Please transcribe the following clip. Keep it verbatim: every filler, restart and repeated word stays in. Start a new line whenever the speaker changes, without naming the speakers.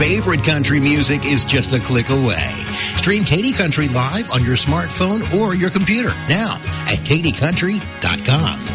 favorite country music is just a click away. Stream Katy Country live on your smartphone or your computer now at katy country dot com.